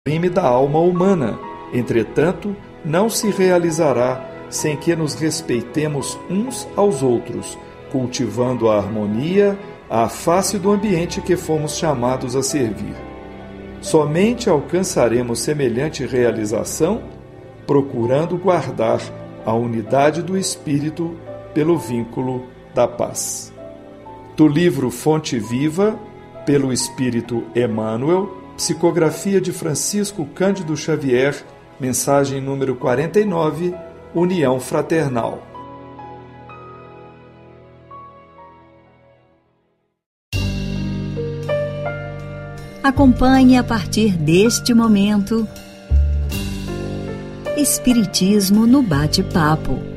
sublime da alma humana. Entretanto, não se realizará sem que nos respeitemos uns aos outros, cultivando a harmonia à face do ambiente que fomos chamados a servir. Somente alcançaremos semelhante realização procurando guardar a unidade do espírito pelo vínculo da paz. Do livro Fonte Viva, pelo Espírito Emmanuel, psicografia de Francisco Cândido Xavier, mensagem número 49, União Fraternal. Acompanhe a partir deste momento Espiritismo no Bate-Papo.